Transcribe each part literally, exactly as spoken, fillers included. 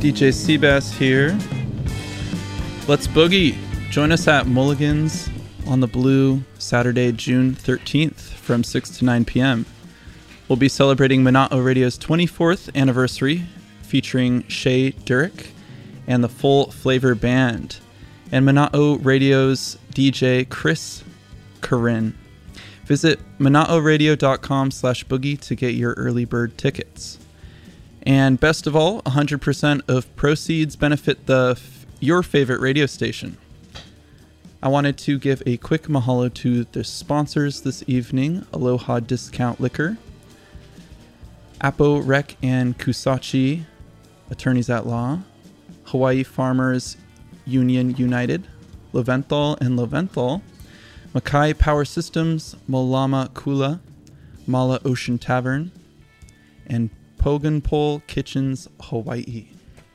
D J Seabass here. Let's boogie. Join us at Mulligan's on the Blue Saturday, June thirteenth from six to nine p.m. We'll be celebrating Minato Radio's twenty-fourth anniversary featuring Shay Durick and the Full Flavor Band and Minato Radio's D J Chris Corinne. Visit minatoradio.com slash boogie to get your early bird tickets. And best of all, one hundred percent of proceeds benefit the f- your favorite radio station. I wanted to give a quick mahalo to the sponsors this evening: Aloha Discount Liquor, Apo Rec and Kusachi, Attorneys at Law, Hawaii Farmers Union United, Loventhal and Loventhal, Makai Power Systems, Molama Kula, Mala Ocean Tavern, and Poganpole Kitchens, Hawaii.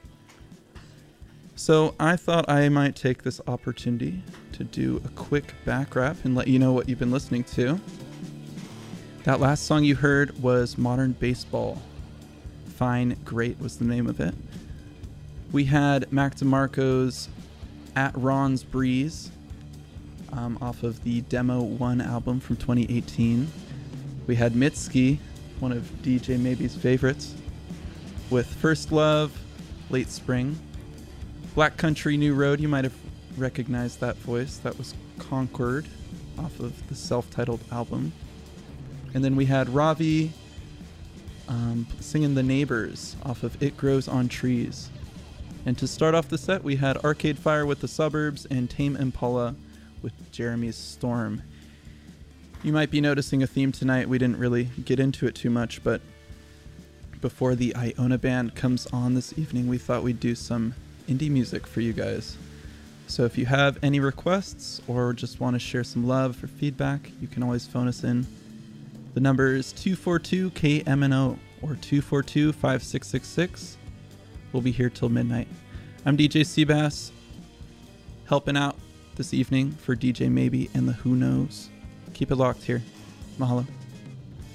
So I thought I might take this opportunity to do a quick back wrap and let you know what you've been listening to. That last song you heard was Modern Baseball. Fine Great was the name of it. We had Mac DeMarco's At Ron's Breeze um, off of the Demo one album from twenty eighteen. We had Mitski, one of D J Maybe's favorites, with First Love, Late Spring. Black Country New Road, you might have recognized that voice. That was Concord off of the self-titled album. And then we had Ravi um, singing The Neighbors off of It Grows on Trees. And to start off the set, we had Arcade Fire with The Suburbs and Tame Impala with Jeremy's Storm. You might be noticing a theme tonight. We didn't really get into it too much, but before the Iona Band comes on this evening, we thought we'd do some indie music for you guys. So if you have any requests or just want to share some love or feedback, you can always phone us in. The number is two four two K M N O or two four two, five six six six. We'll be here till midnight. I'm D J Seabass, helping out this evening for D J Maybe and the Who Knows. Keep it locked here. Mahalo.